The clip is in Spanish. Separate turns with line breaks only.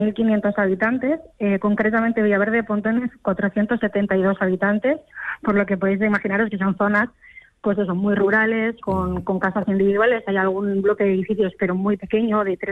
1.500 habitantes, concretamente Villaverde de Pontones 472 habitantes, por lo que podéis imaginaros que son zonas pues eso, muy rurales, con casas individuales. Hay algún bloque de edificios, pero muy pequeño, de 3